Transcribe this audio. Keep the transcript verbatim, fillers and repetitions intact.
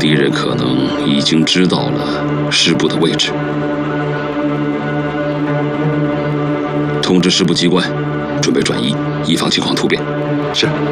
敌人可能已经知道了师部的位置。通知师部机关，准备转移，以防情况突变。 是。